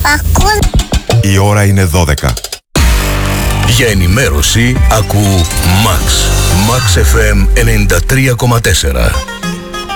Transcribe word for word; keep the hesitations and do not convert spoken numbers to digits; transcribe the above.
Ακούς. Η ώρα είναι δώδεκα. Για ενημέρωση ακού Max. Max εφ εμ ενενήντα τρία κόμμα τέσσερα.